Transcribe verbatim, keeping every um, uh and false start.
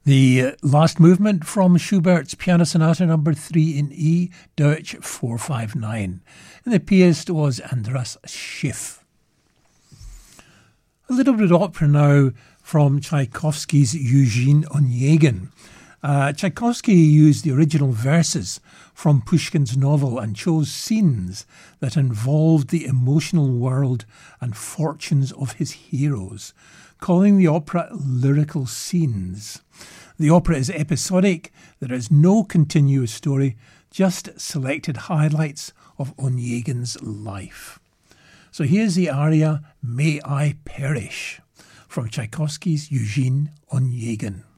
The last movement from Schubert's Piano Sonata number three in E, Deutsch four five nine. And the pianist was Andras Schiff. A little bit of opera now from Tchaikovsky's Eugene Onegin. Uh, Tchaikovsky used the original verses from Pushkin's novel and chose scenes that involved the emotional world and fortunes of his heroes, calling the opera lyrical scenes. The opera is episodic. There is no continuous story, just selected highlights of Onegin's life. So here's the aria May I Perish from Tchaikovsky's Eugene Onegin.